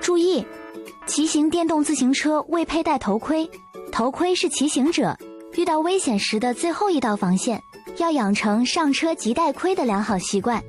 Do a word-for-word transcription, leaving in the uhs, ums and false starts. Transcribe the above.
注意，骑行电动自行车未佩戴头盔，头盔是骑行者遇到危险时的最后一道防线，要养成上车即戴盔的良好习惯。